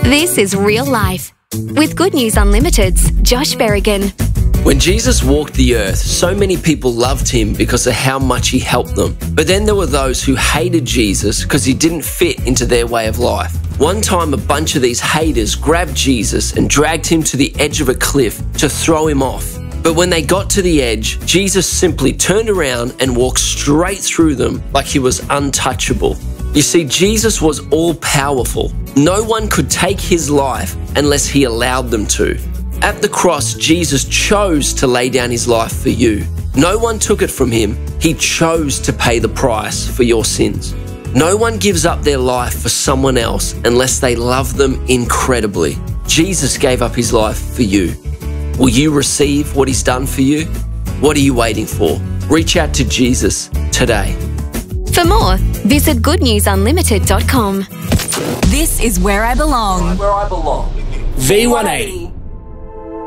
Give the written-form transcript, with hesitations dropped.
This is real life. With Good News Unlimited's Josh Berrigan. When Jesus walked the earth, so many people loved him because of how much he helped them. But then there were those who hated Jesus because he didn't fit into their way of life. One time, a bunch of these haters grabbed Jesus and dragged him to the edge of a cliff to throw him off. But when they got to the edge, Jesus simply turned around and walked straight through them like he was untouchable. You see, Jesus was all-powerful. No one could take his life unless he allowed them to. At the cross, Jesus chose to lay down his life for you. No one took it from him. He chose to pay the price for your sins. No one gives up their life for someone else unless they love them incredibly. Jesus gave up his life for you. Will you receive what he's done for you? What are you waiting for? Reach out to Jesus today. For more, visit goodnewsunlimited.com. This is Where I Belong. V180.